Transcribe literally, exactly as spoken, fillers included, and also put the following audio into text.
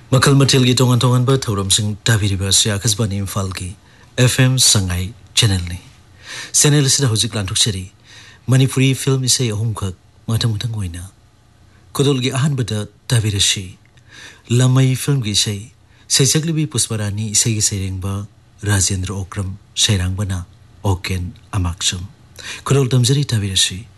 Makal Matilgi tongan tongan ba thauram sing tabiriba se akasbani Imphal ki F M Sangai channel ni. Channel sida hojik lanthuk seri Manipuri film isai ahum khak matang matang oina. Kodol gi ahan bada tabirashi Lamai film gi isai Saisaklibi Pusparani isai gi sereng ba Rajendra Okram sairang bana Oken Amaksum. Kodol tamjari tabirashi